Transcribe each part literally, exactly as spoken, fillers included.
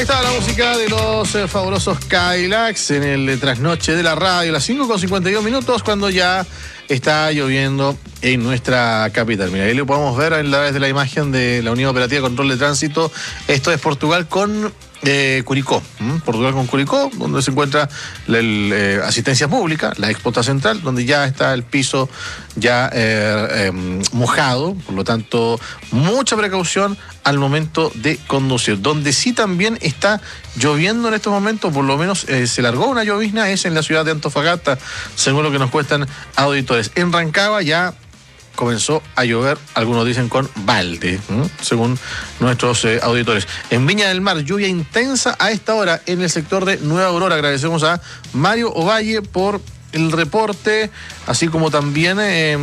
Está la música de los eh, fabulosos Cadillacs en el eh, trasnoche de la radio, las cinco con cincuenta y dos minutos, cuando ya está lloviendo en nuestra capital. Mira, ahí lo podemos ver a través de la imagen de la Unidad Operativa de Control de Tránsito. Esto es Portugal con eh, Curicó. ¿Mm? Portugal con Curicó, donde se encuentra la el, eh, asistencia pública, la Expota Central, donde ya está el piso ya eh, eh, mojado. Por lo tanto, mucha precaución al momento de conducir. Donde sí también está lloviendo en estos momentos, por lo menos eh, se largó una llovizna, es en la ciudad de Antofagasta, según lo que nos cuentan auditores. En Rancagua ya comenzó a llover, algunos dicen con balde, ¿eh? según nuestros eh, auditores. En Viña del Mar, lluvia intensa a esta hora en el sector de Nueva Aurora. Agradecemos a Mario Ovalle por el reporte, así como también eh,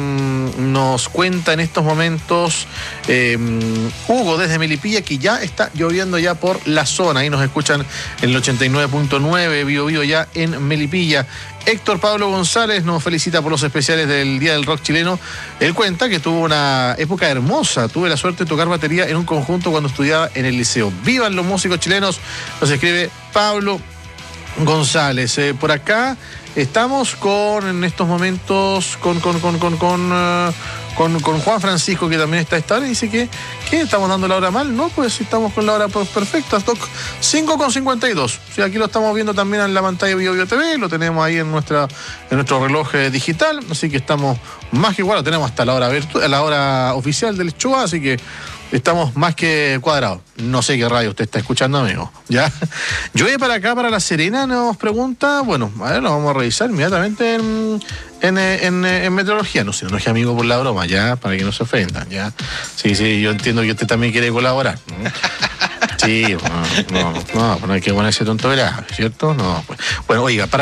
nos cuenta en estos momentos eh, Hugo desde Melipilla, que ya está lloviendo ya por la zona. Ahí nos escuchan en el ochenta y nueve punto nueve, Bio Bio ya en Melipilla. Héctor Pablo González nos felicita por los especiales del Día del Rock Chileno. Él cuenta que tuvo una época hermosa. Tuve la suerte de tocar batería en un conjunto cuando estudiaba en el liceo. ¡Vivan los músicos chilenos! Nos escribe Pablo González. Eh, por acá estamos con, en estos momentos, con, con, con, con, con, uh, con, con Juan Francisco, que también está a esta hora, y dice que, ¿qué? ¿Estamos dando la hora mal? No, pues estamos con la hora perfecta, cinco con cincuenta y dos. Sí, aquí lo estamos viendo también en la pantalla de Bio Bio T V, lo tenemos ahí en nuestra en nuestro reloj digital, así que estamos más que igual, lo tenemos hasta la hora virtual, la hora oficial del Chua, así que estamos más que cuadrados. No sé qué radio usted está escuchando, amigo. ¿Ya? Llueve para acá, para La Serena, nos pregunta. Bueno, a ver, lo vamos a revisar inmediatamente en, en, en, en meteorología. No se enoje, amigo, por la broma, ya, para que no se ofendan, ya. Sí, sí, yo entiendo que usted también quiere colaborar. Sí, no, no, no, no hay que ponerse tonto, ¿verdad? ¿Cierto? No, pues. Bueno, oiga, para